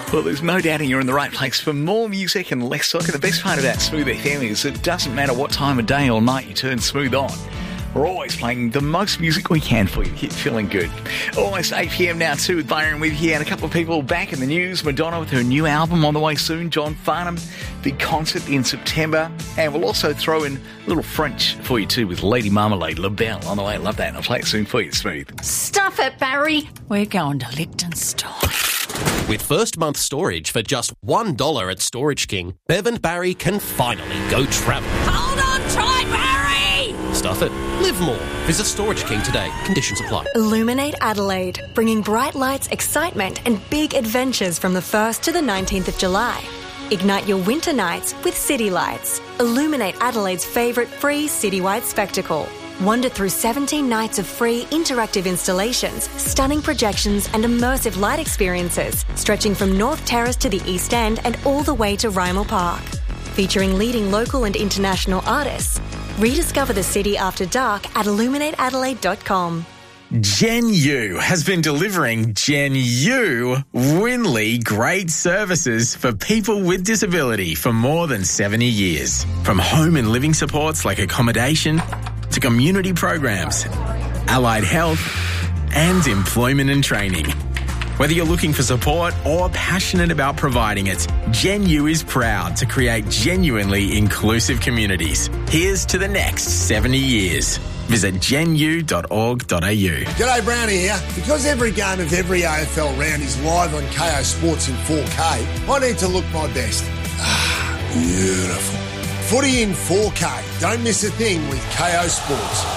Well, there's no doubting you're in the right place for more music and less talk. The best part about Smooth FM is it doesn't matter what time of day or night you turn Smooth on. We're always playing the most music we can for you. Keep feeling good. Almost 8 p.m. now too with Byron with you and a couple of people back in the news. Madonna with her new album on the way soon. John Farnham, big concert in September. And we'll also throw in a little French for you too with Lady Marmalade, La Belle on the way. Love that. And I'll play it soon for you, Smooth. Stuff it, Barry. We're going to Liechtenstein. With first month storage for just $1 at Storage King, Bev and Barry can finally go travel. Hold on tight, Barry! Stuff it. Live more. Visit Storage King today. Conditions apply. Illuminate Adelaide, bringing bright lights, excitement and big adventures from the 1st to the 19th of July. Ignite your winter nights with City Lights. Illuminate Adelaide's favourite free citywide spectacle. Wander through 17 nights of free interactive installations, stunning projections and immersive light experiences, stretching from North Terrace to the East End and all the way to Rymel Park. Featuring leading local and international artists. Rediscover the city after dark at illuminateadelaide.com. Gen U has been delivering Gen U Winley great services for people with disability for more than 70 years. From home and living supports like accommodation to community programs, allied health and employment and training. Whether you're looking for support or passionate about providing it, Gen U is proud to create genuinely inclusive communities. Here's to the next 70 years. Visit genu.org.au. G'day, Brownie here. Because every game of every AFL round is live on KO Sports in 4K, I need to look my best. Beautiful. Footy in 4K. Don't miss a thing with KO Sports.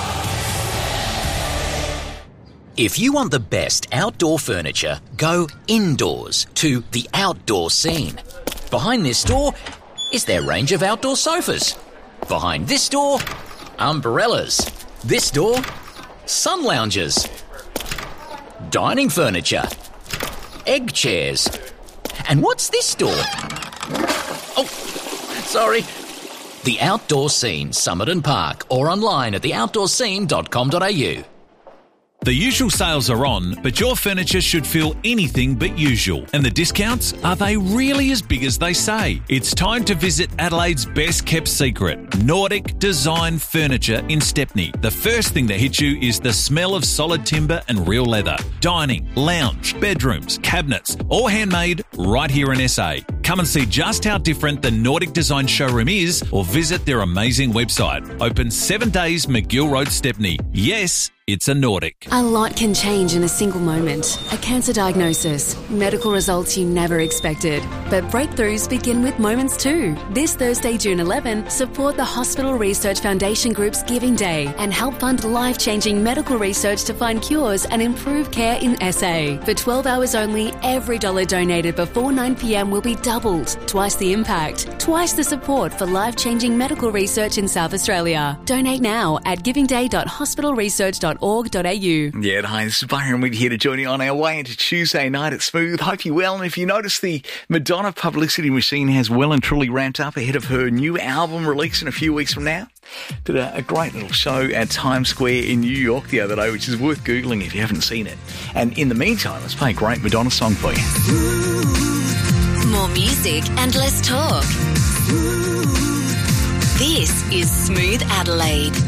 If you want the best outdoor furniture, go indoors to the Outdoor Scene. Behind this door is their range of outdoor sofas. Behind this door, umbrellas. This door, sun lounges. Dining furniture. Egg chairs. And what's this door? Oh, sorry. The Outdoor Scene, Somerton Park, or online at theoutdoorscene.com.au. The usual sales are on, but your furniture should feel anything but usual. And the discounts, are they really as big as they say? It's time to visit Adelaide's best kept secret, Nordic Design Furniture in Stepney. The first thing that hits you is the smell of solid timber and real leather. Dining, lounge, bedrooms, cabinets, all handmade right here in SA. Come and see just how different the Nordic Design showroom is or visit their amazing website. Open 7 days, McGill Road, Stepney. Yes, it's a Nordic. A lot can change in a single moment. A cancer diagnosis, medical results you never expected. But breakthroughs begin with moments too. This Thursday, June 11, support the Hospital Research Foundation Group's Giving Day and help fund life-changing medical research to find cures and improve care in SA. For 12 hours only, every dollar donated before 9 p.m. will be doubled. Twice the impact, twice the support for life-changing medical research in South Australia. Donate now at givingday.hospitalresearch.org.au. Yeah, hi, this is Byron Weed here to join you on our way into Tuesday night at Smooth. Hope you're well. And if you notice, the Madonna publicity machine has well and truly ramped up ahead of her new album release in a few weeks from now. Did a great little show at Times Square in New York the other day, which is worth Googling if you haven't seen it. And in the meantime, let's play a great Madonna song for you. More music and less talk. This is Smooth Adelaide.